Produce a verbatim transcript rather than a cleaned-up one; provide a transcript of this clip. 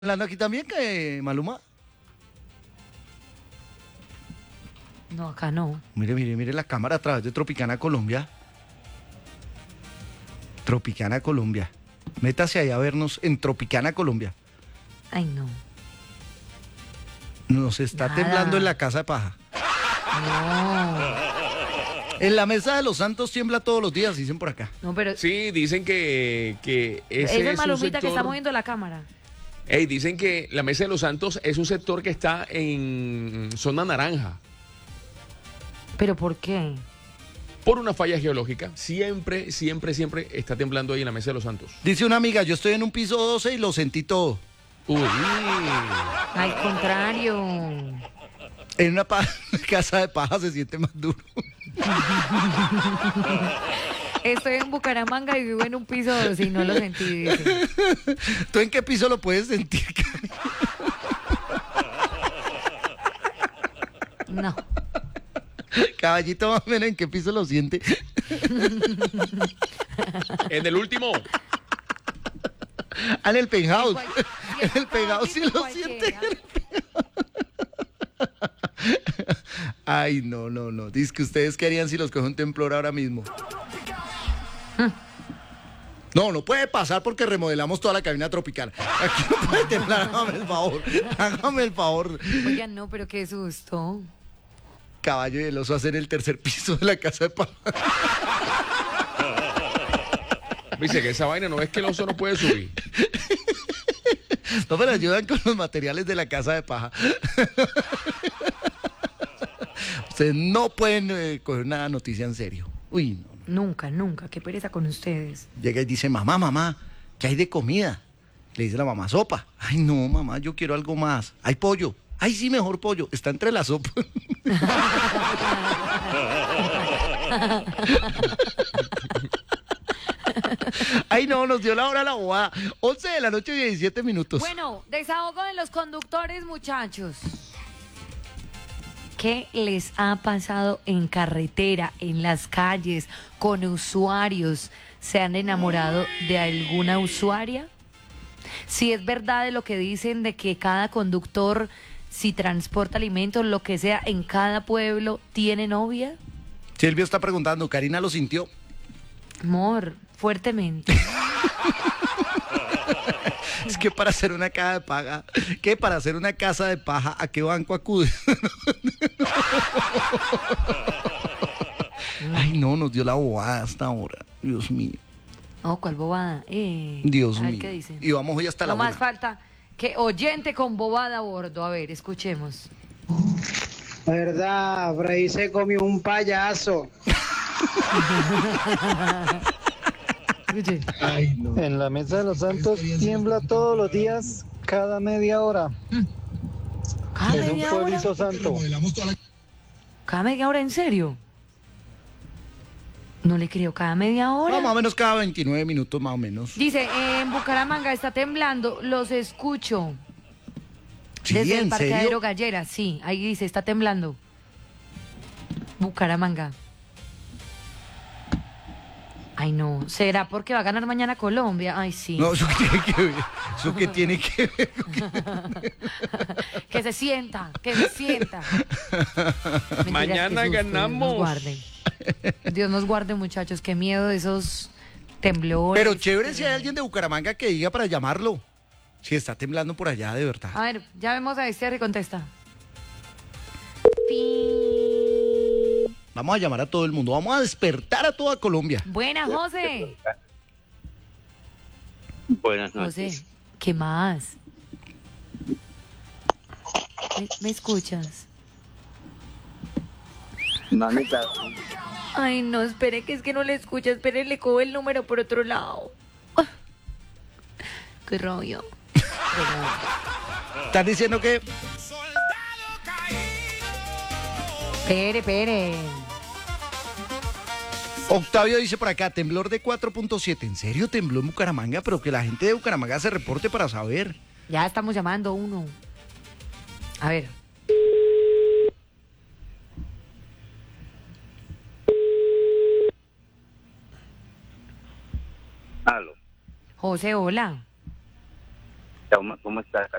Hablando aquí también que Maluma. No, acá no. Mire, mire, mire la cámara a través de Tropicana Colombia. Tropicana Colombia. Métase ahí a vernos en Tropicana Colombia. Ay, no. Nos está Nada. temblando en la casa de paja. No. En la mesa de los santos tiembla todos los días, dicen por acá. No, pero Sí, dicen que, que ese esa es es un Malumita que sector- está moviendo la cámara. Ey, dicen que la Mesa de los Santos es un sector que está en zona naranja ¿Pero por qué? por una falla geológica. Siempre, siempre, siempre está temblando ahí en la Mesa de los Santos. Dice una amiga, yo estoy en un piso doce y lo sentí todo. Uy, Al contrario. En una pa- casa de paja se siente más duro. Estoy en Bucaramanga y vivo en un piso doce y no lo sentí, dice. ¿Tú en qué piso lo puedes sentir, Cari? No. Caballito, más o menos, ¿en qué piso lo siente? en el último. Ah, en el penthouse. Cual- En el penthouse sí lo cualquiera. siente. Ay, no, no, no. Dice que ustedes qué harían si los coge un temblor ahora mismo. No, no puede pasar porque remodelamos toda la cabina tropical. Aquí no puede temblar, hágame el favor. Hágame el favor. Oigan, no, pero qué susto. Caballo y el oso hacer el tercer piso de la casa de paja. Dice que esa vaina no es que el oso no puede subir. No, pero ayudan con los materiales de la casa de paja. Ustedes no pueden eh, coger una noticia en serio. Uy, no. Nunca, nunca. Qué pereza con ustedes. Llega y dice, mamá, mamá, ¿qué hay de comida? Le dice la mamá, sopa. Ay, no, mamá, yo quiero algo más. Hay pollo. Ay, sí, mejor pollo. Está entre la sopa. Ay, no, nos dio la hora la bobada. once de la noche, diecisiete minutos. Bueno, desahogo de los conductores, muchachos. ¿Qué les ha pasado en carretera, en las calles, con usuarios? ¿Se han enamorado de alguna usuaria? Si es verdad de lo que dicen de que cada conductor, si transporta alimentos, lo que sea, en cada pueblo tiene novia. Silvio está preguntando, ¿Karina lo sintió? Amor, fuertemente. Es que para hacer una casa de paja, ¿qué? Para hacer una casa de paja, ¿a qué banco acude? Ay, no, nos dio la bobada hasta ahora. Dios mío. Oh, ¿cuál bobada? Eh, Dios a ver mío. qué dicen. Y vamos hoy hasta la No más una. falta que oyente con bobada a bordo. A ver, escuchemos. ¿Verdad? Por ahí se comió un payaso. Oye, En la Mesa de los Santos tiembla todos los días, cada media hora. ¿cada Es un media hora? pueblito santo. ¿Cada media hora en serio? No le creo, ¿cada media hora? No, más o menos cada veintinueve minutos, más o menos. Dice, en Bucaramanga está temblando, los escucho. Sí, Desde el ¿en parqueadero serio? Gallera, sí, ahí dice, está temblando. Bucaramanga. Ay, no, ¿será porque va a ganar mañana Colombia? Ay, sí. No, eso que tiene que ver. Eso que tiene que ver. Que se sienta, que se sienta. Mentiras, Mañana qué susto, ganamos. Dios nos guarde. Dios nos guarde, muchachos, qué miedo de esos temblores. Pero chévere si hay alguien de Bucaramanga que diga para llamarlo. Si está temblando por allá, de verdad. A ver, ya vemos a este y contesta. Pi. Vamos a llamar a todo el mundo. Vamos a despertar a toda Colombia. Buena, José. Buenas noches. José, ¿qué más? ¿Me, me escuchas? Mamita, Ay, no, espere, que es que no le escucha. Espere, le cojo el número por otro lado. Ah, qué rollo. Están diciendo que Espere, espere. Octavio dice por acá, temblor de cuatro punto siete. ¿En serio tembló en Bucaramanga? Pero que la gente de Bucaramanga se reporte para saber. Ya estamos llamando uno. A ver. aló. José, hola. Chao, ¿cómo estás?